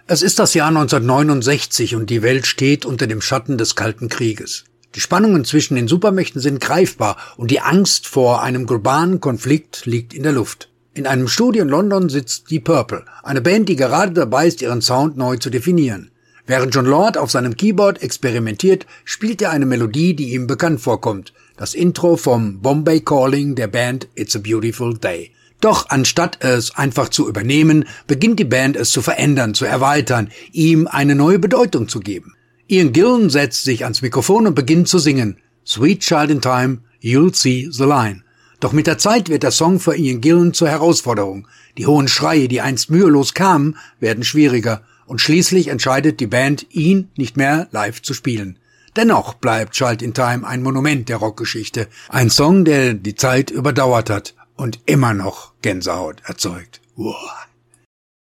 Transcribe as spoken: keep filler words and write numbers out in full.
Es ist das Jahr neunzehnhundertneunundsechzig und die Welt steht unter dem Schatten des Kalten Krieges. Die Spannungen zwischen den Supermächten sind greifbar und die Angst vor einem globalen Konflikt liegt in der Luft. In einem Studio in London sitzt Deep Purple, eine Band, die gerade dabei ist, ihren Sound neu zu definieren. Während Jon Lord auf seinem Keyboard experimentiert, spielt er eine Melodie, die ihm bekannt vorkommt. Das Intro vom Bombay Calling der Band It's a Beautiful Day. Doch anstatt es einfach zu übernehmen, beginnt die Band es zu verändern, zu erweitern, ihm eine neue Bedeutung zu geben. Ian Gillan setzt sich ans Mikrofon und beginnt zu singen. Sweet Child in Time, You'll See the Line. Doch mit der Zeit wird der Song für Ian Gillan zur Herausforderung. Die hohen Schreie, die einst mühelos kamen, werden schwieriger. Und schließlich entscheidet die Band, ihn nicht mehr live zu spielen. Dennoch bleibt Child in Time ein Monument der Rockgeschichte. Ein Song, der die Zeit überdauert hat und immer noch Gänsehaut erzeugt. Wow.